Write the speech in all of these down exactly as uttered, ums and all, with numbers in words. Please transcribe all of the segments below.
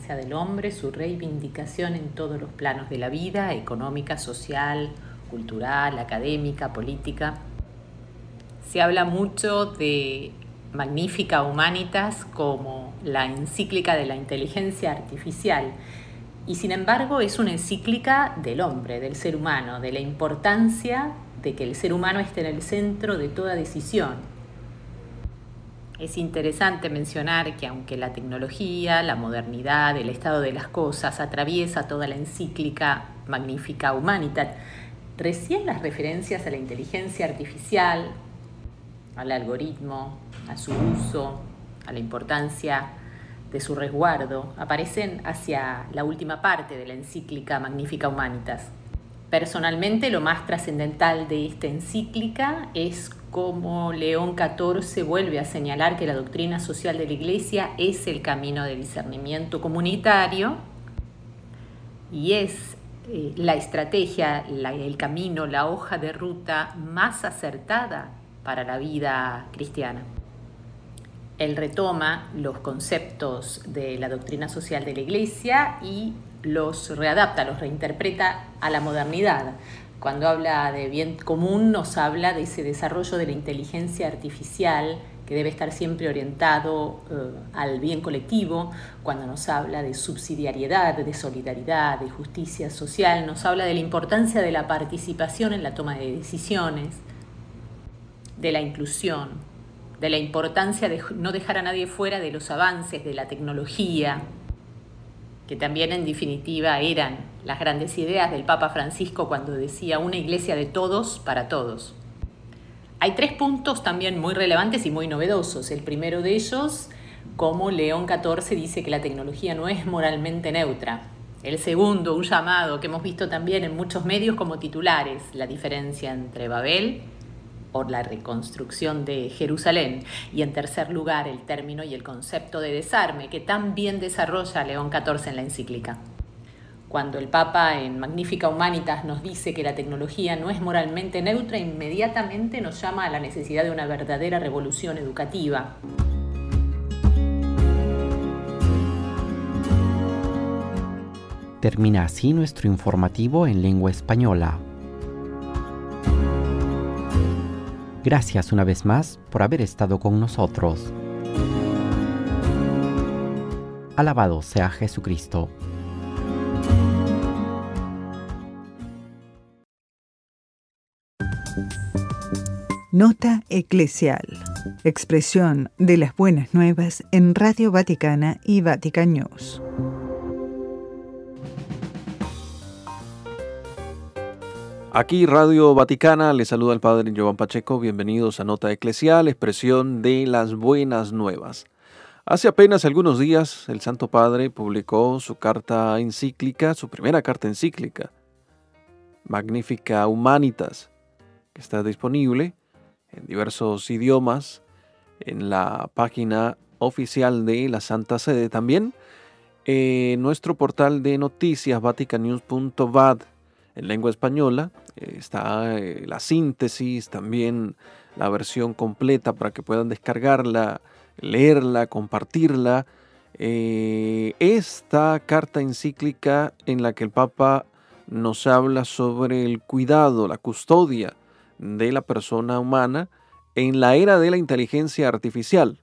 importancia del hombre, su reivindicación en todos los planos de la vida, económica, social, cultural, académica, política. Se habla mucho de Magnificat Humanitas como la encíclica de la inteligencia artificial, y sin embargo es una encíclica del hombre, del ser humano, de la importancia de que el ser humano esté en el centro de toda decisión. Es interesante mencionar que aunque la tecnología, la modernidad, el estado de las cosas atraviesa toda la encíclica Magnificat Humanitas, recién las referencias a la inteligencia artificial, al algoritmo, a su uso, a la importancia de su resguardo, aparecen hacia la última parte de la encíclica Magnificat Humanitas. Personalmente, lo más trascendental de esta encíclica es cómo León catorce vuelve a señalar que la doctrina social de la Iglesia es el camino de discernimiento comunitario y es eh, la estrategia, la, el camino, la hoja de ruta más acertada para la vida cristiana. Él retoma los conceptos de la doctrina social de la Iglesia y los readapta, los reinterpreta a la modernidad. Cuando habla de bien común, nos habla de ese desarrollo de la inteligencia artificial que debe estar siempre orientado eh, al bien colectivo. Cuando nos habla de subsidiariedad, de solidaridad, de justicia social, nos habla de la importancia de la participación en la toma de decisiones, de la inclusión, de la importancia de no dejar a nadie fuera de los avances de la tecnología, que también en definitiva eran las grandes ideas del Papa Francisco cuando decía una iglesia de todos para todos. Hay tres puntos también muy relevantes y muy novedosos. El primero de ellos, como León catorce dice que la tecnología no es moralmente neutra. El segundo, un llamado que hemos visto también en muchos medios como titulares, la diferencia entre Babel o la reconstrucción de Jerusalén. Y en tercer lugar, el término y el concepto de desarme, que tan bien desarrolla León catorce en la encíclica. Cuando el Papa en Magnificat Humanitas nos dice que la tecnología no es moralmente neutra, inmediatamente nos llama a la necesidad de una verdadera revolución educativa. Termina así nuestro informativo en lengua española. Gracias una vez más por haber estado con nosotros. Alabado sea Jesucristo. Nota Eclesial. Expresión de las buenas nuevas en Radio Vaticana y Vatican News. Aquí Radio Vaticana, les saluda el Padre Giovanni Pacheco. Bienvenidos a Nota Eclesial, expresión de las buenas nuevas. Hace apenas algunos días el Santo Padre publicó su carta encíclica, su primera carta encíclica, Magnificat Humanitas, que está disponible en diversos idiomas en la página oficial de la Santa Sede. También en nuestro portal de noticias vaticanews punto v a d en lengua española está la síntesis, también la versión completa para que puedan descargarla, leerla, compartirla. Eh, esta carta encíclica en la que el Papa nos habla sobre el cuidado, la custodia de la persona humana en la era de la inteligencia artificial.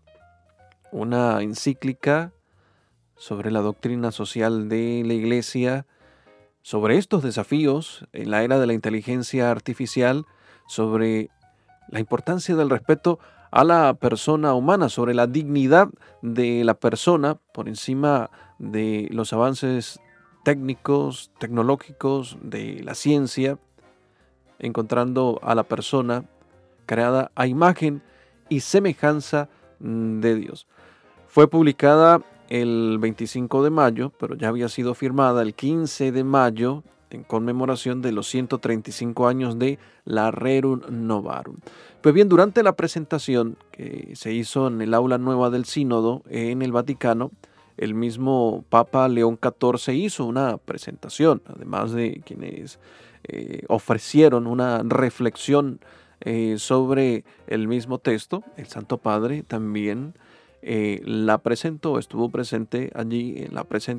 Una encíclica sobre la doctrina social de la Iglesia, sobre estos desafíos en la era de la inteligencia artificial, sobre la importancia del respeto a la persona humana, sobre la dignidad de la persona por encima de los avances técnicos, tecnológicos, de la ciencia, encontrando a la persona creada a imagen y semejanza de Dios. Fue publicada el veinticinco de mayo, pero ya había sido firmada el quince de mayo en conmemoración de los ciento treinta y cinco años de la Rerum Novarum. Pues bien, durante la presentación que se hizo en el aula nueva del Sínodo en el Vaticano, el mismo Papa León catorce hizo una presentación, además de quienes eh, ofrecieron una reflexión eh, sobre el mismo texto. El Santo Padre también Eh, la presentó, estuvo presente allí en la presentación